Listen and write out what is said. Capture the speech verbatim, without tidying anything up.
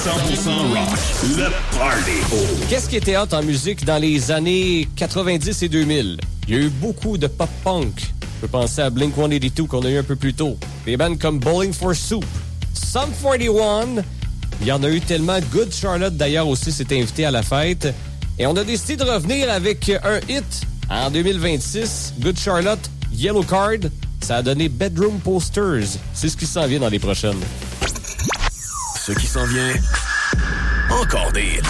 cent pour cent rock, le party. Qu'est-ce qui était hot en musique dans les années quatre-vingt-dix et deux mille? Il y a eu beaucoup de pop-punk. Je peux penser à Blink one eighty-two qu'on a eu un peu plus tôt. Des bands comme Bowling for Soup, Sum forty-one. Il y en a eu tellement. Good Charlotte, d'ailleurs, aussi s'est invité à la fête. Et on a décidé de revenir avec un hit en deux mille vingt-six. Good Charlotte, Yellow Card. Ça a donné Bedroom Posters. C'est ce qui s'en vient dans les prochaines. Ce qui s'en vient, encore des hits.